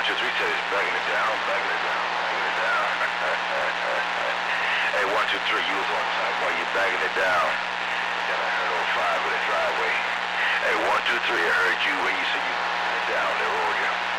2, 3 said he's bagging it down, bagging it down, bagging it down. Hey, 1, 2, 3, you was on time while you bagging it down. Then I heard 05 with a driveway. Hey, 1, 2, 3, I heard you when you said you bagging it down. They rolled you.